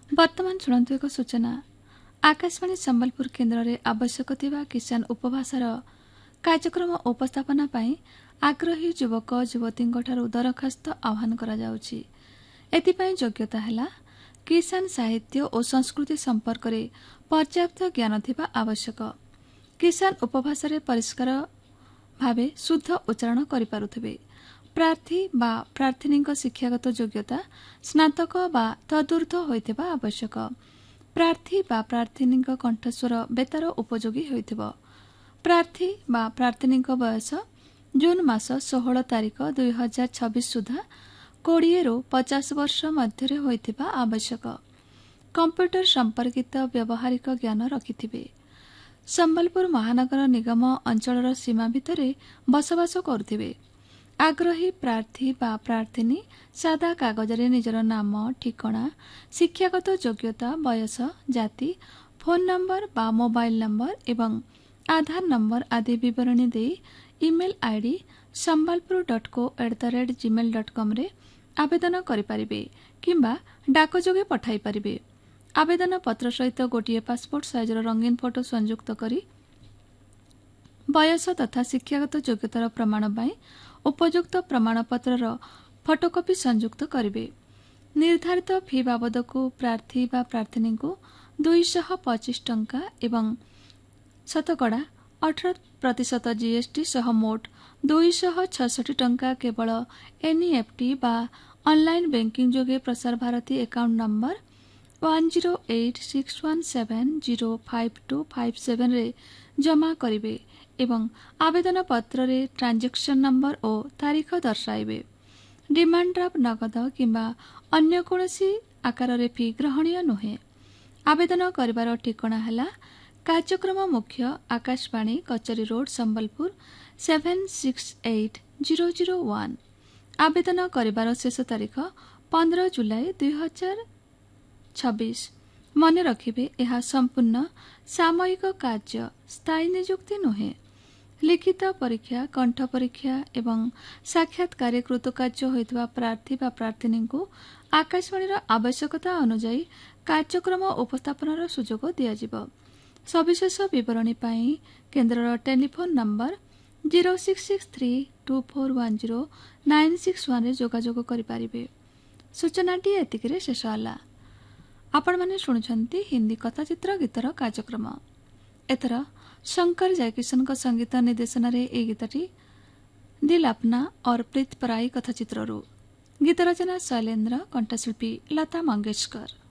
वर्तमान शुणु एक सूचना। आकाशवाणी संबलपुर केन्द्र में आवश्यक थिबा किसान उपभाषार कार्यक्रम उपस्थापना पाई आग्रही युवक युवती दरखास्त आह्वान करा जाउछि। एथिपाई योग्यता है किसान साहित्य और संस्कृति संपर्क में पर्याप्त ज्ञान थिबा आवश्यक। किसान उपभाषा परिष्कार भावे शुद्ध उच्चारण करि पारुथिबे। प्रार्थी बा प्रार्थिनी शिक्षागत योग्यता स्नातक बा तदूर्ध्व होइथिबा आवश्यक। प्रार्थी बा प्रार्थिनी कंठस्वर बेतार उपयोगी होइथिबो। प्रार्थी बा प्रार्थिनी बयस जून मास 16 तारिख 2026 सुधा 20 रु 50 वर्ष मध्य होइथिबा आवश्यक। कंप्यूटर संपर्कित व्यावहारिक ज्ञान रखिथिबे। संबलपुर महानगर निगम अंचलर सीमा भितरे बसवास करुथिबे। आग्रही प्रार्थी बा प्रार्थिनी सादा कागजरे निजर नाम ठिकणा शिक्षागत योग्यता बयस जाति फोन नंबर बा मोबाइल नंबर एवं आधार नंबर आदि विवरणी दे ईमेल आईडी sambalpur.co@gmail.com रे आवेदन करिपारिबे किंबा डाक जोगे पठाई पारिबे। आवेदन पत्र सहित गोटिए पासपोर्ट साइजर रंगीन फोटो संयुक्त करी बयस तथा शिक्षागत योग्यतार प्रमाण पाई उपयुक्त प्रमाणपत्रर फोटोकॉपी संयुक्त करिबे। निर्धारित फी बाबदकु प्रार्थी बा प्रार्थिनी को 225 टंका एवं शतकड़ा 18% जीएसटी सह मोट 266 टंका केवल एनईएफटी बा ऑनलाइन बैंकिंग जोगे प्रसार भारती अकाउंट नंबर 108617052257 रे जमा करिबे एवं आवेदन पत्र रे ट्रांजेक्शन नंबर और तारीख दर्शाइबे। डिमांड ड्राफ्ट नगद किंबा अन्य कोनोसी आकार रे फी ग्रहणीय नुहे। आवेदन करिबार ठिकणा हला कार्यक्रम मुख्य आकाशवाणी कचेरी रोड संबलपुर 768001। आवेदन करिबार शेष तारीख 15 जुलाई 2026। मन रखिबे यह संपूर्ण सामयिक कार्य स्थायी नियुक्ति नुहे। लिखित परीक्षा कंठ परीक्षा एवं साक्षात्कार कृतकार्य होइतबा प्रार्थी बा प्रार्थिनी को आकाशवाणी आवश्यकता अनुसार कार्यक्रम उपस्थापनार सुजोग दियाजिबो। सविशेष विवरणी पाई केन्द्रर टेलीफोन नंबर 0663241096 रे जोगाजोग करि पारिबे। सूचनाटी एतिकिरे शेष होला। आपण माने शुणुछंती हिंदी कथाचित्र गीतर कार्यक्रम। एथर शंकर जयकिशन संगीत निर्देशन रे ए गीतटी दिल अपना और प्रीत पराई कथाचित्ररू। गीत रचना शैलेन्द्र, कंठशिल्पी लता मंगेशकर।